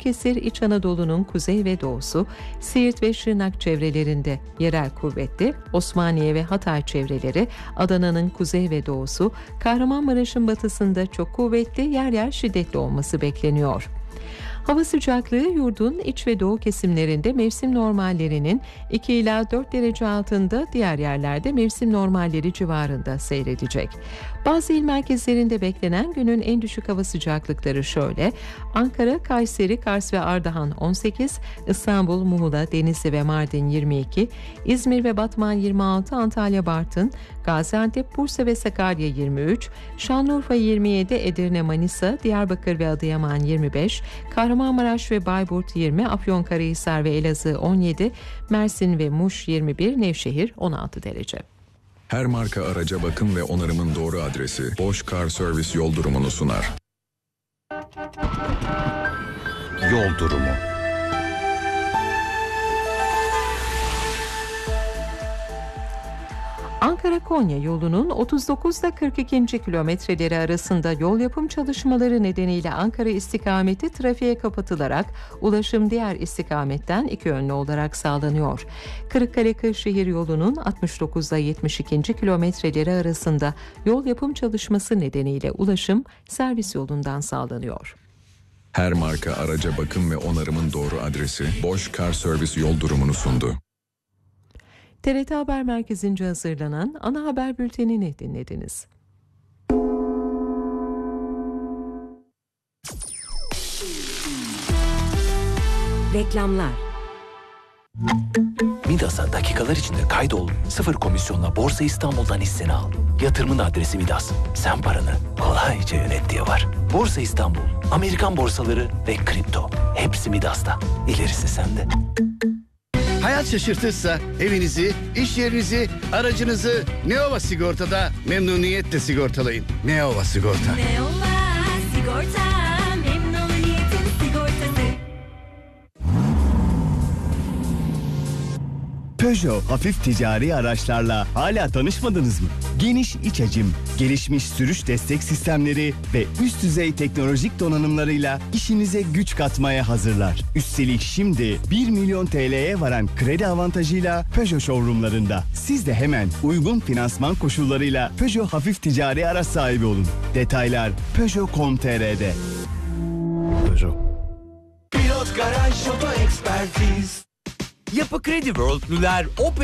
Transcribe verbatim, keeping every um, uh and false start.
Balıkesir, İç Anadolu'nun kuzey ve doğusu, Siirt ve Şırnak çevrelerinde yerel kuvvetli, Osmaniye ve Hatay çevreleri, Adana'nın kuzey ve doğusu, Kahramanmaraş'ın batısında çok kuvvetli, yer yer şiddetli olması bekleniyor. Hava sıcaklığı yurdun iç ve doğu kesimlerinde mevsim normallerinin iki ila dört derece altında, diğer yerlerde mevsim normalleri civarında seyredecek. Bazı il merkezlerinde beklenen günün en düşük hava sıcaklıkları şöyle: Ankara, Kayseri, Kars ve Ardahan on sekiz, İstanbul, Muğla, Denizli ve Mardin yirmi iki, İzmir ve Batman yirmi altı, Antalya, Bartın, Gaziantep, Bursa ve Sakarya yirmi üç, Şanlıurfa yirmi yedi, Edirne, Manisa, Diyarbakır ve Adıyaman yirmi beş, Kahramanmaraş ve Bayburt yirmi, Afyonkarahisar ve Elazığ on yedi, Mersin ve Muş yirmi bir, Nevşehir on altı derece. Her marka araca bakım ve onarımın doğru adresi Bosch Car Service yol durumunu sunar. Yol durumu. Ankara-Konya yolunun otuz dokuz ile kırk iki. kilometreleri arasında yol yapım çalışmaları nedeniyle Ankara istikameti trafiğe kapatılarak ulaşım diğer istikametten iki yönlü olarak sağlanıyor. Kırıkkale-Kırşehir yolunun altmış dokuz ile yetmiş iki. kilometreleri arasında yol yapım çalışması nedeniyle ulaşım servis yolundan sağlanıyor. Her marka araca bakım ve onarımın doğru adresi Bosch Car Service yol durumunu sundu. T R T Haber Merkezi'nce hazırlanan ana haber bültenini dinlediniz. Reklamlar. Midas'a dakikalar içinde kaydol, sıfır komisyonla Borsa İstanbul'dan hisseni al. Yatırımın adresi Midas. Sen paranı kolayca yönet diye var. Borsa İstanbul, Amerikan borsaları ve kripto. Hepsi Midas'ta. İlerisi sende. Hayat şaşırtırsa evinizi, iş yerinizi, aracınızı Neova Sigorta'da memnuniyetle sigortalayın. Neova Sigorta. Neova Sigorta, memnuniyetin sigortası. Peugeot hafif ticari araçlarla hala tanışmadınız mı? Geniş iç hacim, gelişmiş sürüş destek sistemleri ve üst düzey teknolojik donanımlarıyla işinize güç katmaya hazırlar. Üstelik şimdi bir milyon T L'ye varan kredi avantajıyla Peugeot showroomlarında. Siz de hemen uygun finansman koşullarıyla Peugeot hafif ticari araç sahibi olun. Detaylar peugeot nokta com nokta t r'de. Peugeot. Pilot Garaj Oto Ekspertiz. Yapı Kredi World'lüler Opel